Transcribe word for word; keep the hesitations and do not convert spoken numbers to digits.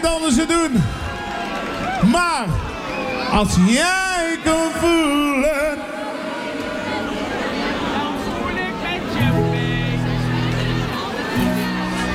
het anders te doen. Maar als jij komt